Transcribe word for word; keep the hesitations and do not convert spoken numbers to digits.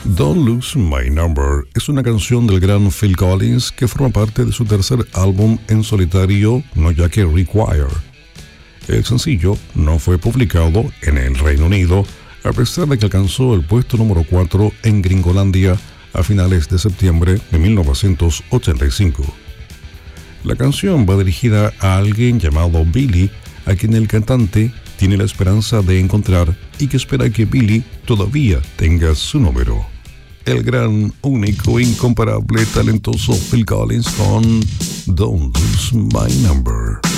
Don't Lose My Number es una canción del gran Phil Collins que forma parte de su tercer álbum en solitario, No Jacket Require. El sencillo no fue publicado en el Reino Unido, a pesar de que alcanzó el puesto número cuatro en Gringolandia a finales de septiembre de mil novecientos ochenta y cinco. La canción va dirigida a alguien llamado Billy, a quien el cantante tiene la esperanza de encontrar y que espera que Billy todavía tenga su número. El gran, único, incomparable, talentoso Phil Collins con Don't Lose My Number.